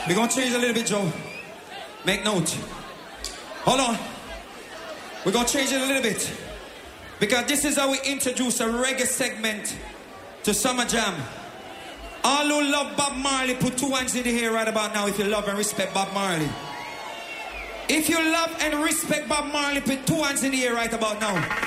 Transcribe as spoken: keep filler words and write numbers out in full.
We're going to change a little bit, Joe. Make note. Hold on. We're going to change it a little bit. Because this is how we introduce a reggae segment to Summer Jam. All who love Bob Marley, put two hands in the air right about now if you love and respect Bob Marley. If you love and respect Bob Marley, put two hands in the air right about now.